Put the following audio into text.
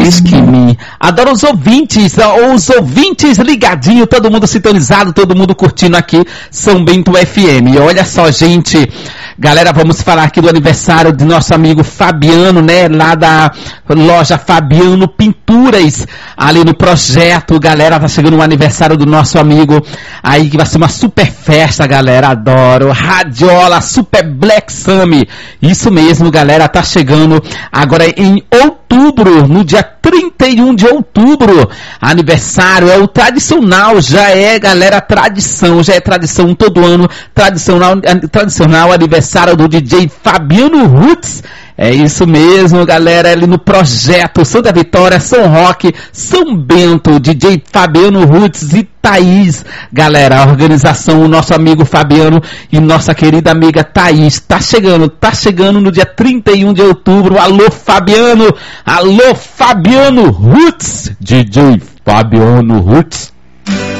Whisky Me. Adoro os ouvintes ligadinho, todo mundo sintonizado, todo mundo curtindo aqui São Bento FM. E olha só, gente, galera, vamos falar aqui do aniversário de nosso amigo Fabiano, né, lá da loja Fabiano Pinturas, ali no projeto. Galera, tá chegando o aniversário do nosso amigo aí, que vai ser uma super festa, galera, adoro. Radiola Super Black Summer, isso mesmo, galera, tá chegando agora em outubro, no dia 31 de outubro, aniversário, é o tradicional, já é, galera, já é tradição todo ano, tradicional aniversário do DJ Fabiano Roots. É isso mesmo, galera, ali no projeto Santa Vitória, São Roque, São Bento, DJ Fabiano Roots e Thaís, galera, a organização, o nosso amigo Fabiano e nossa querida amiga Thaís, tá chegando no dia 31 de outubro, alô Fabiano Roots, DJ Fabiano Roots.